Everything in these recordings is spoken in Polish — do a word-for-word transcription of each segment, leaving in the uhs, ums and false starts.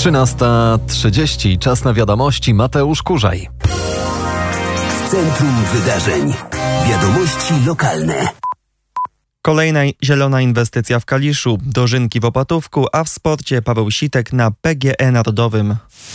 trzynasta trzydzieści. Czas na wiadomości. Mateusz Kurzaj. W centrum wydarzeń. Wiadomości lokalne. Kolejna zielona inwestycja w Kaliszu, dożynki w Opatówku, a w sporcie Paweł Sitek na P G E Narodowym.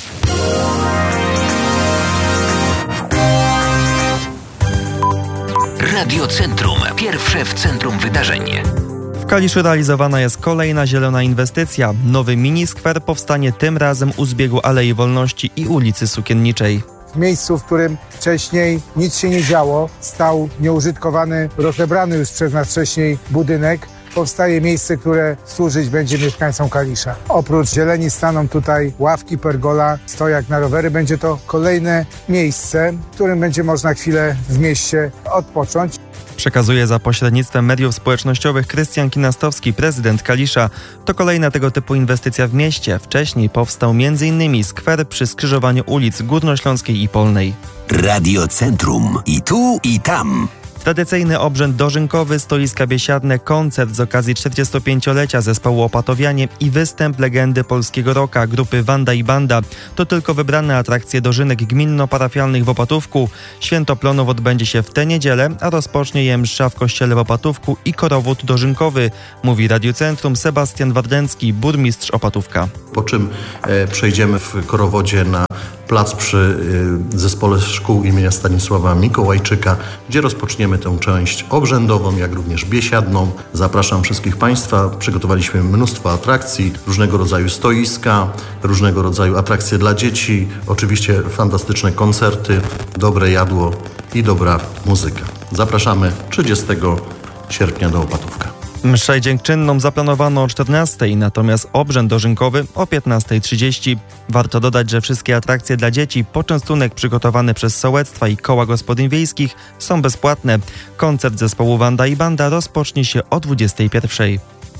Radio Centrum. Pierwsze w centrum wydarzeń. W Kaliszu realizowana jest kolejna zielona inwestycja. Nowy mini-skwer powstanie tym razem u zbiegu Alei Wolności i ulicy Sukienniczej. W miejscu, w którym wcześniej nic się nie działo, stał nieużytkowany, rozebrany już przez nas wcześniej budynek. Powstaje miejsce, które służyć będzie mieszkańcom Kalisza. Oprócz zieleni staną tutaj ławki, pergola, stojak na rowery. Będzie to kolejne miejsce, w którym będzie można chwilę w mieście odpocząć. Przekazuje za pośrednictwem mediów społecznościowych Krystian Kinastowski, prezydent Kalisza. To kolejna tego typu inwestycja w mieście. Wcześniej powstał między innymi skwer przy skrzyżowaniu ulic Górnośląskiej i Polnej. Radio Centrum. I tu, i tam. Tradycyjny obrzęd dożynkowy, stoiska biesiadne, koncert z okazji czterdziestopięciolecia zespołu Opatowianie i występ legendy polskiego rocka grupy Wanda i Banda. To tylko wybrane atrakcje dożynek gminno-parafialnych w Opatówku. Święto Plonów odbędzie się w tę niedzielę, a rozpocznie je msza w kościele w Opatówku i korowód dożynkowy, mówi Radiu Centrum Sebastian Wardęcki, burmistrz Opatówka. Po czym e, przejdziemy w korowodzie na plac przy e, zespole szkół imienia Stanisława Mikołajczyka, gdzie rozpoczniemy tę część obrzędową, jak również biesiadną. Zapraszam wszystkich Państwa. Przygotowaliśmy mnóstwo atrakcji, różnego rodzaju stoiska, różnego rodzaju atrakcje dla dzieci, oczywiście fantastyczne koncerty, dobre jadło i dobra muzyka. Zapraszamy trzydziestego sierpnia do Opatówka. Mszę dziękczynną zaplanowano o czternastej, natomiast obrzęd dożynkowy o piętnasta trzydzieści. Warto dodać, że wszystkie atrakcje dla dzieci, poczęstunek przygotowany przez sołectwa i koła gospodyń wiejskich są bezpłatne. Koncert zespołu Wanda i Banda rozpocznie się o dwudziestej pierwszej.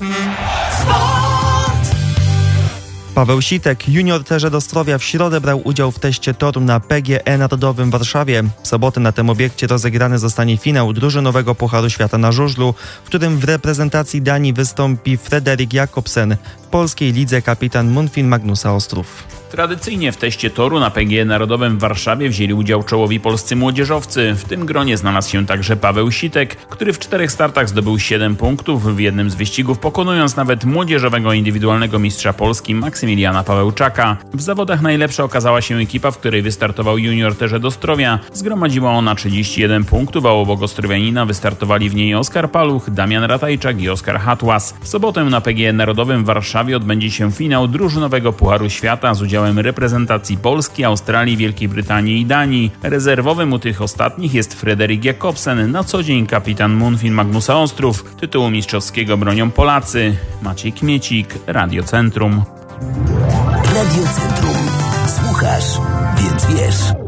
Paweł Sitek, junior Terze do Ostrowia, w środę brał udział w teście toru na P G E Narodowym w Warszawie. W sobotę na tym obiekcie rozegrany zostanie finał drużynowego Pucharu Świata na żużlu, w którym w reprezentacji Danii wystąpi Frederik Jakobsen, w polskiej lidze kapitan Munfin Magnusa Ostrów. Tradycyjnie w teście toru na P G E Narodowym w Warszawie wzięli udział czołowi polscy młodzieżowcy. W tym gronie znalazł się także Paweł Sitek, który w czterech startach zdobył siedem punktów, w jednym z wyścigów pokonując nawet młodzieżowego indywidualnego mistrza Polski Maksymiliana Pawełczaka. W zawodach najlepsza okazała się ekipa, w której wystartował junior Terze do Ostrowia. Zgromadziła ona trzydzieści jeden punktów, a obok ostrowianina wystartowali w niej Oskar Paluch, Damian Ratajczak i Oskar Hatłas. W sobotę na P G E Narodowym w Warszawie odbędzie się finał drużynowego Pucharu Świata z udziałem reprezentacji Polski, Australii, Wielkiej Brytanii i Danii. Rezerwowym u tych ostatnich jest Frederik Jakobsen, na co dzień kapitan Munfin Magnusa Ostrów. Tytułu mistrzowskiego bronią Polacy. Maciej Kmiecik, Radio Centrum. Radio Centrum. Słuchasz, więc wiesz.